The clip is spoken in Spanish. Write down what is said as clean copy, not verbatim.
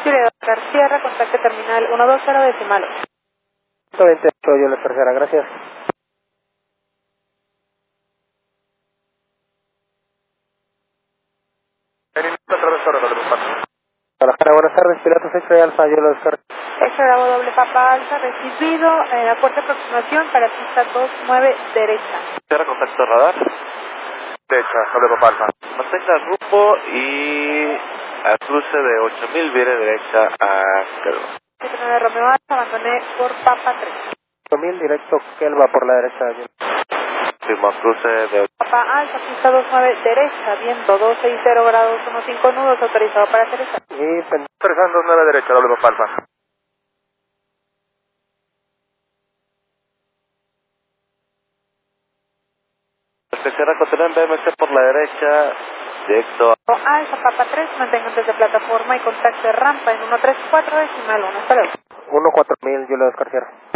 Julieta García, contacto terminal 120 decimal. 128, yo la tercera, gracias. Guadalajara, buenas tardes, piloto 6 de Alfa, yo lo descargo. Bravo doble papa alfa, recibido, aporte de aproximación para pista 29 derecha. Cierra contacto radar. Derecha, doble papa alfa. Mantenga rumbo y al cruce de 8000 viene derecha a Kelva. 79 Romeo Alfa, abandoné por papa 3. 8000 directo, Kelva por la derecha. Firma cruce de Papa alfa, pista 29 derecha, viento 260 grados 15 nudos, autorizado para aterrizar. Y Aterrizando 9 derecha, doble papa alfa. Se cierra contenedor BMC por la derecha, directo a... Alfa, papa 3, mantengan desde plataforma y contacto de rampa en 134 decimal 1. Hasta luego. 14000, yo lo descargo.